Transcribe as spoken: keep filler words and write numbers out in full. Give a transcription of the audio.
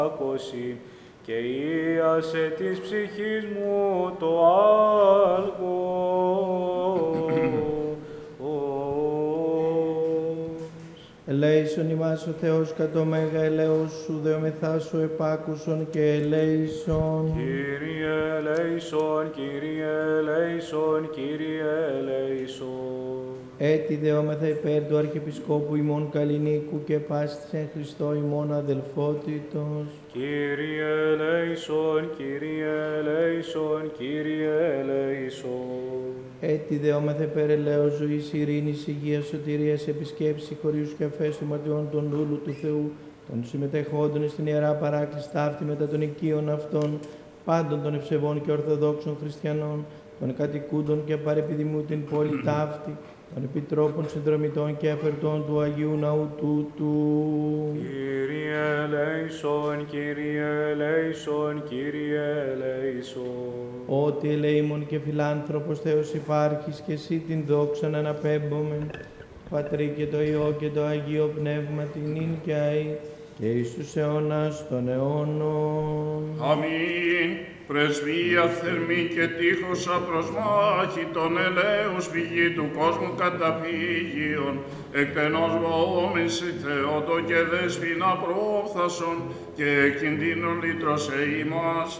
άκωση και ίασε της ψυχής μου το άλγος. Ελέησον ημάς ο Θεός κατ' το μέγα ελέος σου, δεομεθά σου επάκουσον και ελέησον. Κύριε ελέησον, Κύριε ελέησον, Κύριε ελέησον. Έτσι δεόμεθα υπέρ του Αρχιεπισκόπου ημών Καλλινίκου και πάσης εν Χριστώ ημών αδελφότητος. Κύριε ελέησον, Κύριε ελέησον, Κύριε ελέησον. Έτσι δεόμεθα υπέρ ελέος ζωής, ειρήνης, υγείας, σωτηρίας, επισκέψης, χωρίους και αφέστηματιών των δούλου του Θεού, των συμμετεχόντων στην Ιερά Παράκληση ταύτη μετά των οικείων αυτών, πάντων των ευσεβών και ορθοδόξων χριστιανών, των κατοικούντων και παρεπιδημού την πόλη ταύτη, των επιτρόπων συνδρομητών και αφερτών του Αγίου Ναού τούτου. Κύριε ελέησον, Κύριε ελέησον, Κύριε ελέησον. Ότι ελεήμων και φιλάνθρωπος Θεός υπάρχεις και εσύ την δόξαν αναπέμπομεν, Πατρί και το Υιό και το Αγίο Πνεύμα την ίν και αεί και εις τους αιώνας των αιώνων. Αμήν. Πρεσβεία θερμή και τείχοσα προς μάχη των ελέους πηγή του κόσμου καταφύγιον, εκτενώς βοόμηση Θεότο και δέσποινα πρόφθασον και κινδύνων λύτρωσε ημάς,